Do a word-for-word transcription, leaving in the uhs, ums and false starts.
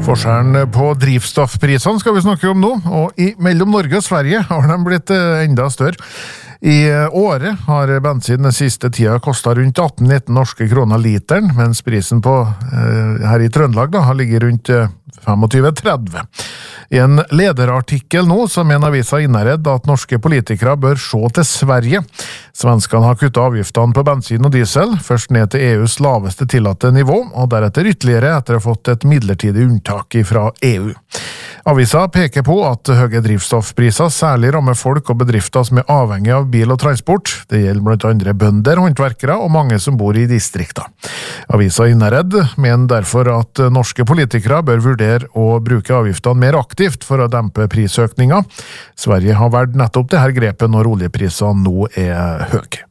Forskjellen på drivstoffprisene skal vi snakke om nå, og i mellom Norge og Sverige har de blitt enda større. I året har bensin den siste tida kostet rundt atten nitten norske kroner literen, mens prisen på eh, her i Trøndelag da, har ligget rundt tjuefem tretti. I en lederartikkel nå så mener avisa Innherred at norske politikere bør se til Sverige. Svenskene har kuttet avgiftene på bensin og diesel, først ned til E U's laveste tillatte nivå, og deretter ytterligere etter å ha fått et midlertidig unntak fra E U. Avisa peker på at høye drivstoffpriser særlig rammer folk og bedrifter som er avhengig av bil og transport. Det gjelder blant andre bønder, håndverkere og mange som bor i distrikter. Avisa Innherred mener derfor at norske politikere bør vurdere å bruke avgiftene mer aktivt for å dempe prisøkninger. Sverige har vært nettopp det her grepet når oljeprisene nå er høye.